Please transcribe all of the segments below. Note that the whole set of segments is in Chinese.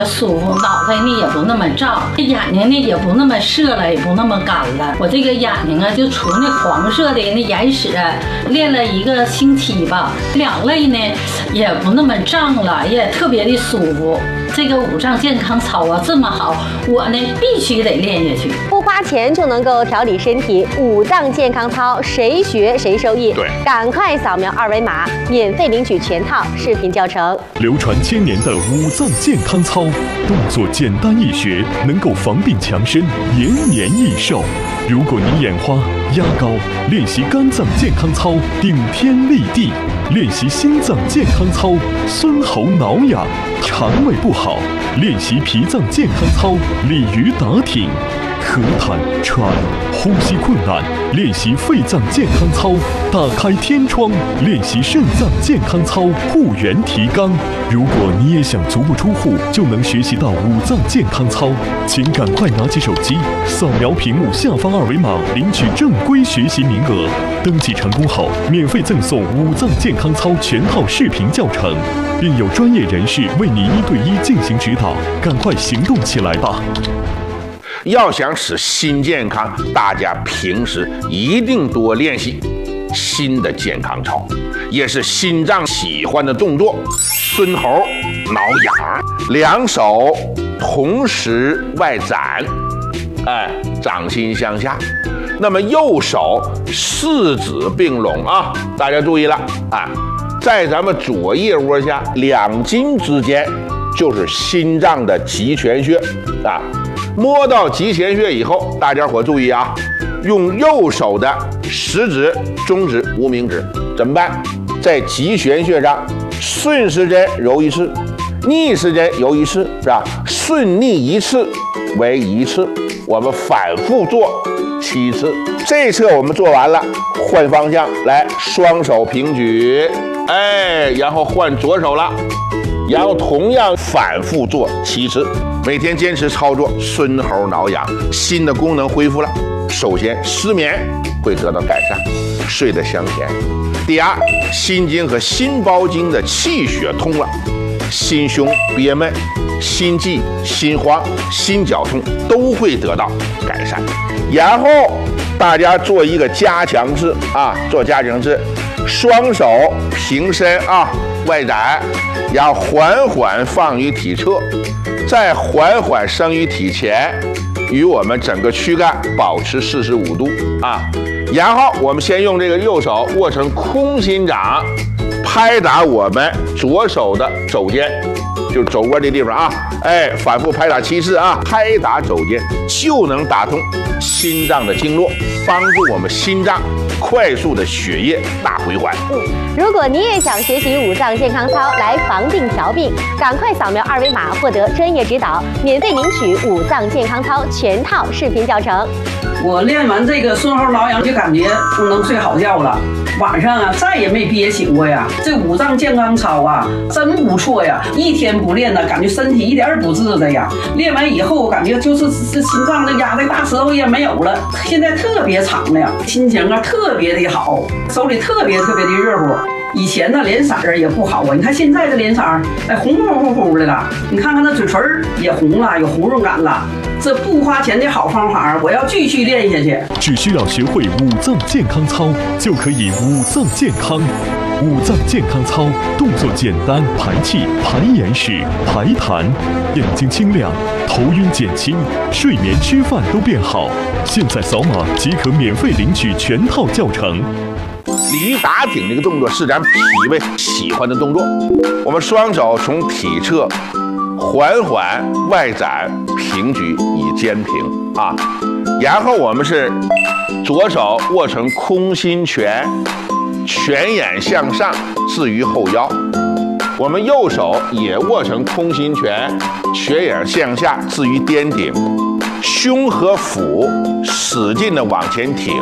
舒服，脑袋呢也不那么胀，眼睛呢也不那么涩了，也不那么干了。我这个眼睛啊，就除那黄色的那眼屎，练了1个星期吧，两肋呢也不那么胀了，也特别的舒服。这个五脏健康操啊这么好，我呢必须得练下去。 不花钱就能够调理身体，五脏健康操谁学谁受益。 对， 赶快扫描2维码，免费领取全套视频教程。 流传千年的五脏健康操，动作简单易学，能够防病强身，延年益寿。如果你眼花、压高，练习肝脏健康操，顶天立地；练习心脏健康操，酸喉挠痒；肠胃不好，练习脾脏健康操，鲤鱼打挺；咳痰、喘、呼吸困难，练习肺脏健康操，打开天窗；练习肾脏健康操，护元提肛。如果你也想足不出户就能学习到五脏健康操，请赶快拿起手机，扫描屏幕下方2维码，领取正规学习名额。登记成功后，免费赠送五脏健康操全套视频教程，并有专业人士为你1对1进行指导。赶快行动起来吧！ 要想使心健康，大家平时一定多练习心的健康操，也是心脏喜欢的动作。孙猴挠痒，两手同时外展，掌心向下。那么右手四指并拢啊，大家注意了啊，在咱们左腋窝下2筋之间就是心脏的极泉穴啊。摸到极泉穴以后，大家伙注意啊，用右手的食指、中指、无名指怎么办？在极泉穴上顺时针揉1次，逆时针揉1次，是吧？顺逆1次为1次，我们反复做7次。这侧我们做完了，换方向来，双手平举，然后换左手了，然后同样反复做7次。每天坚持操作，孙猴挠痒，心的功能恢复了。首先，失眠会得到改善，睡得香甜。第二，心经和心包经的气血通了，心胸憋闷、心悸、心慌、心绞痛都会得到改善。然后大家做一个加强式啊，做加强式，双手平伸啊，外展，然后缓缓放于体侧，再缓缓升于体前，与我们整个躯干保持45度啊。然后我们先用这个右手握成空心掌，拍打我们左手的肘尖，就是肘窝的地方啊，反复拍打7次啊，拍打肘尖就能打通心脏的经络，帮助我们心脏快速的血液大回环。 如果你也想学习五脏健康操来防病调病，赶快扫描2维码获得专业指导，免费领取五脏健康操全套视频教程。 我练完这个孙猴挠痒就感觉能睡好觉了，晚上啊再也没憋醒过呀。这五脏健康操啊真不错呀，一天不练呢，感觉身体一点不自在呀。练完以后感觉就是这心脏的压在大石头也没有了，现在特别长了呀，心情啊特别的好，手里特别的热乎。以前呢脸色儿也不好啊，你看现在这脸色儿红乎乎的了，你看看那嘴唇也红了，有红润感了。这不花钱的好方法，我要继续练下去。 只需要学会五脏健康操，就可以五脏健康。五脏健康操动作简单，排气、排眼屎、排痰，眼睛清亮，头晕减轻，睡眠吃饭都变好。现在扫码即可免费领取全套教程。 鲤鱼打挺这个动作是咱脾胃喜欢的动作，我们双手从体侧缓缓外展平举以肩平啊，然后我们是左手握成空心拳，拳眼向上置于后腰，我们右手也握成空心拳，拳眼向下置于颠顶，胸和腹使劲的往前挺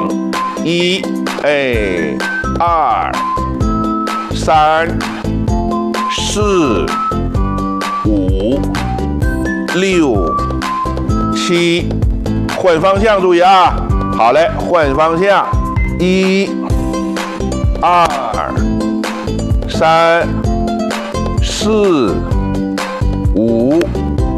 ，1、2、3、4、5、6、7，换方向注意啊！好嘞，换方向，1、2、3、4、